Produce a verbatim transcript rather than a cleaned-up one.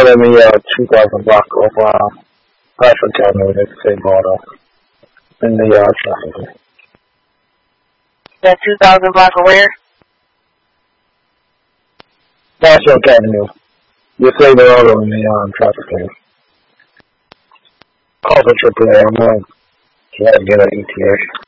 one in the uh, two thousand block of uh, Bradford County, that's the same model. In the uh, traffic. That two thousand block of where? Bradford Avenue. The same auto in the um, traffic case. Call for triple A, I'm going to try to get an E T A.